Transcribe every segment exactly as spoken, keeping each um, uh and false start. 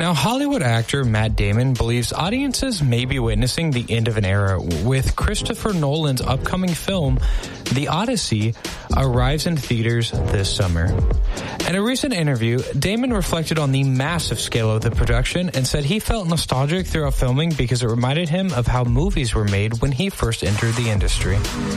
Now, Hollywood actor Matt Damon believes audiences may be witnessing the end of an era with Christopher Nolan's upcoming film, The Odyssey, arrives in theaters this summer. In a recent interview, Damon reflected on the massive scale of the production and said he felt nostalgic throughout filming because it reminded him of how movies were made when he first entered the industry.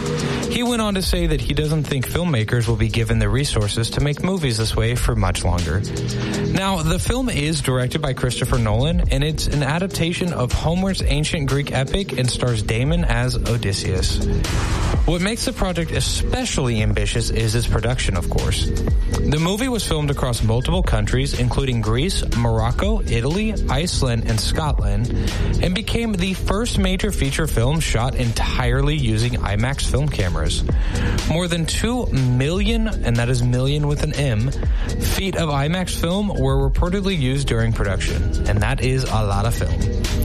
He went on to say that he doesn't think filmmakers will be given the resources to make movies this way for much longer. Now, the film is directed by Christopher Nolan, and it's an adaptation of Homer's ancient Greek epic and stars Damon as Odysseus. What makes the project especially ambitious is its production, of course. The movie was filmed across multiple countries, including Greece, Morocco, Italy, Iceland, and Scotland, and became the first major feature film shot entirely using IMAX film cameras. More than two million, and that is million with an M, feet of IMAX film were reportedly used during production, and that is a lot of film.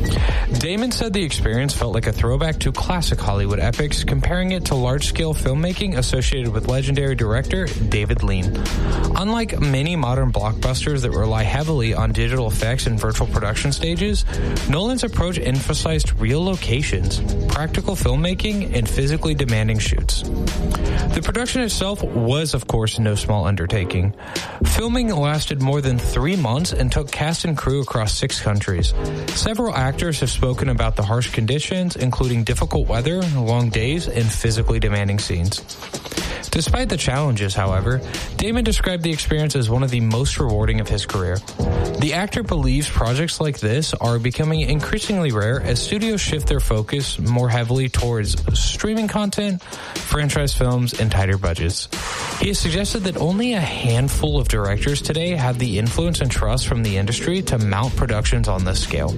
Damon said the experience felt like a throwback to classic Hollywood epics, comparing it to large-scale filmmaking associated with legendary director David Lean. Unlike many modern blockbusters that rely heavily on digital effects and virtual production stages, Nolan's approach emphasized real locations, practical filmmaking, and physically demanding shoots. The production itself was, of course, no small undertaking. Filming lasted more than three months and took cast and crew across six countries. Several actors have spoken about the harsh conditions, including difficult weather, long days, and physically demanding scenes. Despite the challenges, however, Damon described the experience as one of the most rewarding of his career. The actor believes projects like this are becoming increasingly rare as studios shift their focus more heavily towards streaming content, franchise films, and tighter budgets. He has suggested that only a handful of directors today have the influence and trust from the industry to mount productions on this scale.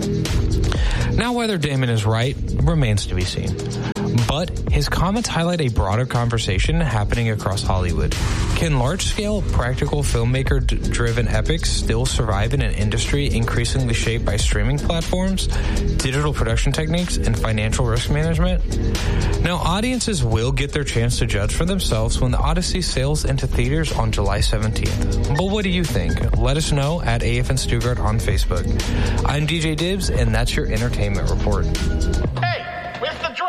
Now, whether Damon is right remains to be seen. But his comments highlight a broader conversation happening across Hollywood. Can large-scale, practical filmmaker-driven epics still survive in an industry increasingly shaped by streaming platforms, digital production techniques, and financial risk management? Now, audiences will get their chance to judge for themselves when The Odyssey sails into theaters on July seventeenth. But what do you think? Let us know at A F N Stuttgart on Facebook. I'm D J Dibs, and that's your entertainment report.